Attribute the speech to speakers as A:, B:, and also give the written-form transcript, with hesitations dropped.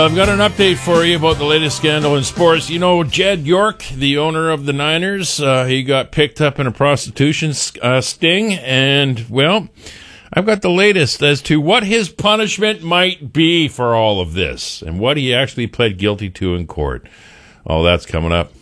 A: I've got an update for you about the latest scandal in sports. You know, Jed York, the owner of the Niners, he got picked up in a prostitution sting, and, well, I've got the latest as to what his punishment might be for all of this and what he actually pled guilty to in court. All that's coming up.